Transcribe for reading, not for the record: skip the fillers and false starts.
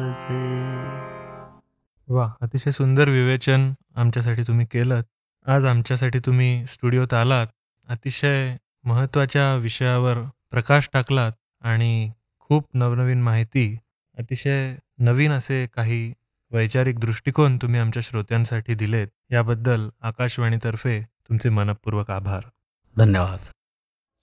माझे. वा, अतिशय सुंदर विवेचन आमच्यासाठी तुम्ही केलंत. आज आमच्यासाठी तुम्ही स्टुडिओत आलात, अतिशय महत्त्वाच्या विषयावर प्रकाश टाकलात आणि खूप नवनवीन माहिती, अतिशय नवीन असे काही वैचारिक दृष्टिकोन तुम्ही आमच्या श्रोत्यांसाठी दिलेत. याबद्दल आकाशवाणीतर्फे तुमचे मनःपूर्वक आभार. धन्यवाद.